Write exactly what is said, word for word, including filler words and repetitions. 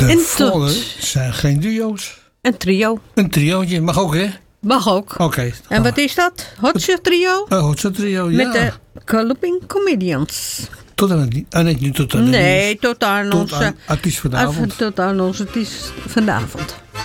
De En volle tot zijn geen duo's. een trio. Een triootje, mag ook hè? Mag ook. Oké. Okay. En wat is dat? Hotse trio? Een hotse trio, ja. Met de Looping Comedians. Tot aan het, ah, nee, niet tot aan het Nee, nieuws. tot aan Tot onze aan artiest vanavond. Tot aan onze artiest vanavond.